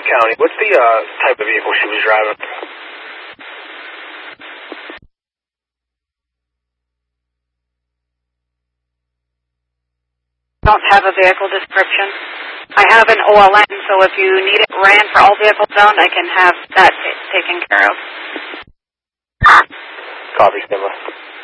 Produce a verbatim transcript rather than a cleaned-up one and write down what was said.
County. What's the uh, type of vehicle she was driving? Don't have a vehicle description. I have an O L N, so if you need it ran for all vehicles owned, I can have that taken care of. Copy, Simba.